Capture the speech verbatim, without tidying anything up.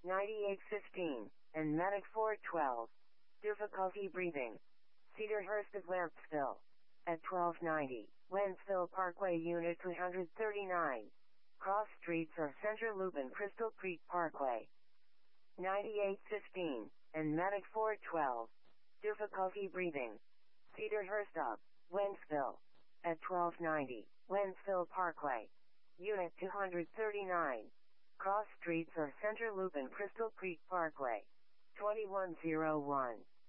ninety-eight fifteen, and Medic four twelve. Difficulty breathing. Cedarhurst of Wentzville. At twelve ninety, Wentzville Parkway Unit two thirty-nine. Cross streets are Center Loop and Crystal Creek Parkway. ninety-eight fifteen, and Medic four twelve. Difficulty breathing. Cedarhurst of Wentzville. At twelve ninety, Wentzville Parkway. Unit two thirty-nine. Cross streets are Center Loop and Crystal Creek Parkway. twenty-one oh one.